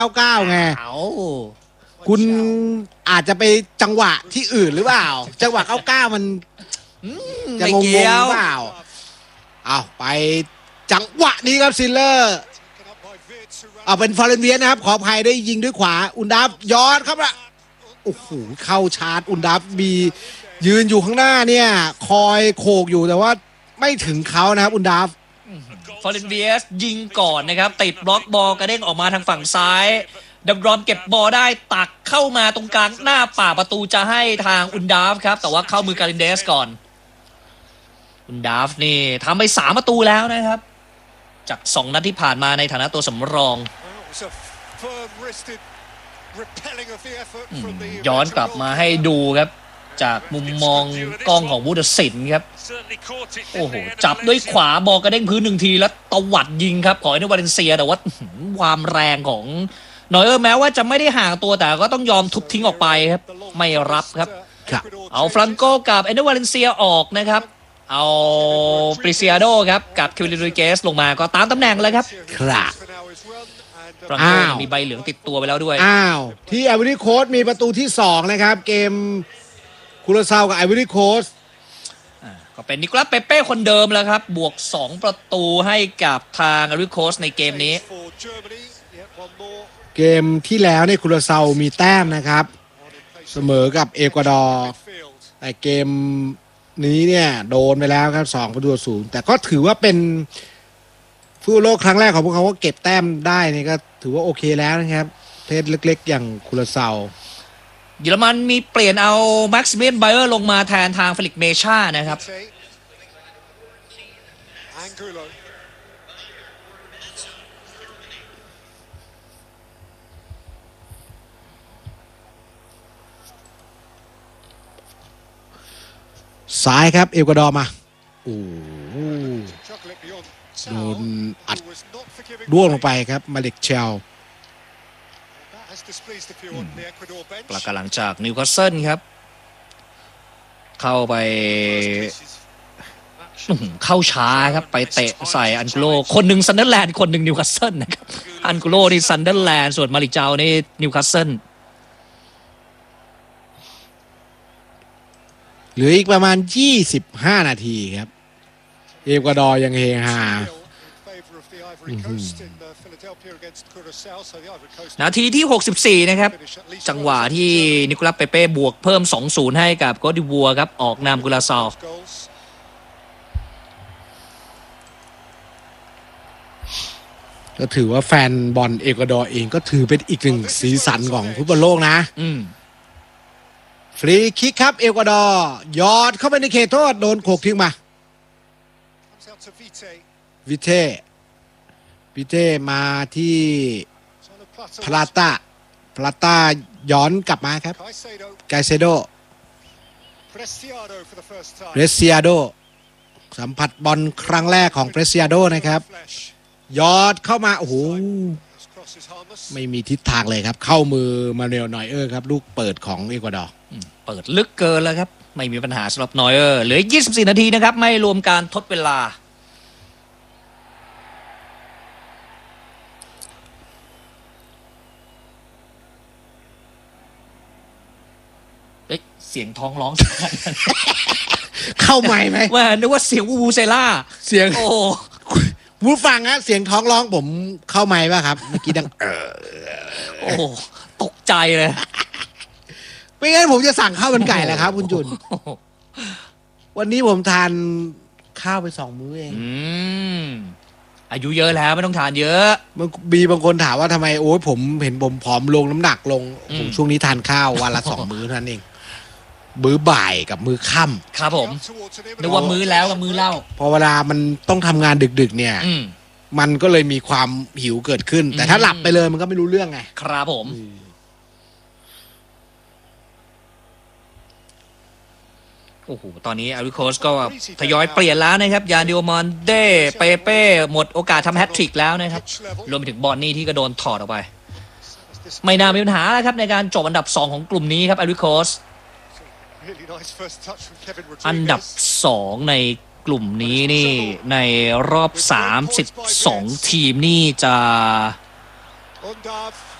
99ไงคุณอาจจะไปจังหวะที่อื่นหรือเปล่าจังหวะ99มันจะงงๆหรือเปล่าเอาไปจังหวะนี้ครับซิลเลอร์เอาเป็นฟอร์เรนเวียนะครับขออภัยได้ยิงด้วยขวาอุนดับย้อนครับละโอ้โหเข้าชาร์จอุนดับบียืนอยู่ข้างหน้าเนี่ยคอยโขกอยู่แต่ว่าไม่ถึงเขานะครับอุนดับฟอร์เรนเวียสยิงก่อนนะครับติดบล็อกบอลกระเด้งออกมาทางฝั่งซ้ายดับรอนเก็บบอลได้ตักเข้ามาตรงกลางหน้าป่าประตูจะให้ทางอุนดาฟครับแต่ว่าเข้ามือการินเดสก่อนอุนดาฟนี่ทำไป3 ประตูแล้วนะครับจาก2 นัดที่ผ่านมาในฐานะตัวสำรองย้อนกลับมาให้ดูครับจากมุมมองกล้องของวูดสินครับโอ้โหจับด้วยขวาบอลกระเด้งพื้น1 ทีแล้วตวัดยิงครับของเอเนวาเลนเซียแต่ว่าความแรงของนอยแม้ว่าจะไม่ได้ห่างตัวแต่ก็ต้องยอมทุบทิ้งออกไปครับไม่รับครับเอาฟรังโกกับเอเนวาเลนเซียออกนะครับเอาปริเซียโดครับกับคิวลิโรเกสลงมาก็ตามตำแหน่งเลยครับครับฟรังโกมีใบเหลืองติดตัวไปแล้วด้วยที่ไอวอรี่โค้สมีประตูที่2นะครับเกมคูราซาวกับไอวอรี่โค้สก็เป็นนิโคลัสเปเป้คนเดิมแล้วครับบวก2 ประตูให้กับทางไอวอรี่โค้สในเกมนี้เกมที่แล้วเนี่ยคูราซาวมีแต้มนะครับเสมอกับเอกวาดอร์แต่เกมนี้เนี่ยโดนไปแล้วครับ2-0แต่ก็ถือว่าเป็นฟุตบอลโลกครั้งแรกของพวกเขาก็เก็บแต้มได้นี่ก็ถือว่าโอเคแล้วนะครับประเทศเล็กๆอย่างคูราซาวเยอรมันมีเปลี่ยนเอาแม็กซิเมียนไบเออร์ลงมาแทนทางเฟลิกเมชานะครับซ้ายครับเอกวาดอร์มาโอ้โดนอัดร่วงลงไปครับมาเล็กเชลประกาศหลังจากนิวคาสเซิลครับเข้าไปเข้าช้าครับไปเตะใส่อันกุโลคนหนึ่งซันเดอร์แลนด์คนหนึ่งนิวคาสเซิลนะครับอันกุโลนี่ซันเดอร์แลนด์ส่วนมาลิกเจานี่นิวคาสเซิลเหลืออีกประมาณ25 นาทีครับเอกวาดอร์ยังเฮฮานาทีที่64นะครับจังหวะที่นิโคลัสเปเป้บวกเพิ่ม 2-0 ให้กับโกดิวัวครับออกนำกุลาซอฟก็ถือว่าแฟนบอลเอกวาดอร์เองก็ถือเป็นอีกหนึ่งสีสันของฟุตบอลโลกนะฟรีคิกครับเอกวาดอร์ยอดเข้าไปในเขตโทษโดนโขกทิ้งมาวิเท่มาที่พลาต้าย้อนกลับมาครับไกเซโดเรเซียโดสัมผัสบอลครั้งแรกของเรเซียโดนะครับยอดเข้ามาโอ้โหไม่มีทิศทางเลยครับเข้ามือมาเนลนอยเออร์ครับลูกเปิดของเอกวาดอร์เปิดลึกเกินแล้วครับไม่มีปัญหาสำหรับนอยเออร์เหลือ24 นาทีนะครับไม่รวมการทดเวลาเสียงท้องร้องเข้าใหม่ไหมว่านึกว่าเสียงวูเซล่าเสียงโอ้ผู้ฟังฮะเสียงท้องร้องผมเข้าใหม่ป่ะครับเมื่อกี้ดังโอ้ตกใจเลยไม่งั้นผมจะสั่งข้าวมันไก่แล้วครับคุณจุนวันนี้ผมทานข้าวไป2 มื้อเองอายุเยอะแล้วไม่ต้องทานเยอะมีบางคนถามว่าทำไมโอ้ยผมเห็นผมผอมลงน้ำหนักลงผมช่วงนี้ทานข้าววันละ2 มื้อเท่านั้นเองมื้อบ่ายกับมื้อค่ำครับผมนึกว่ามื้อแล้วกับมื้อเล่าพอเวลามันต้องทำงานดึกๆเนี่ยมันก็เลยมีความหิวเกิดขึ้นแต่ถ้าหลับไปเลยมันก็ไม่รู้เรื่องไงครับผมโอ้โหตอนนี้อาริโคสก็ทยอยเปลี่ยนแล้วนะครับยานดิโอมอนเดเปเป้หมดโอกาสทำแฮตทริกแล้วนะครับรวมไปถึงบอนนี่ที่ก็โดนถอดออกไปไม่น่ามีปัญหาแล้วครับในการจบอันดับ2ของกลุ่มนี้ครับอาริโคสอันดับ2ในกลุ่มนี้นี่ในรอบ32 ทีมนี่จะ